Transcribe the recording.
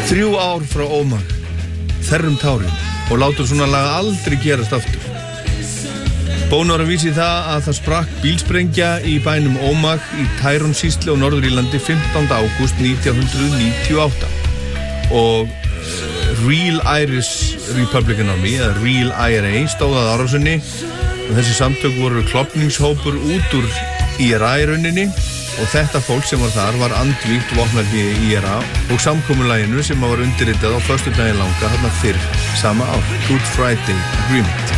3 ár frá Omag, þerrum tárin og látum svona lag aldrei gerast aftur. Bono var að vísa í það að það sprakk bílsprengja í bænum Omag í Tyrone-sýslu á Norður-Írlandi 15. ágúst 1998 og Real Irish Republican Army eða Real IRA stóð að árásinni og þessi samtök voru klofningshópur út úr IRA í rauninni og þetta fólk sem var þar var andvígt vopnahléi IRA og samkomulaginu sem var undirritað á föstudaginn langa þarna fyrr sama ár, Good Friday Agreement.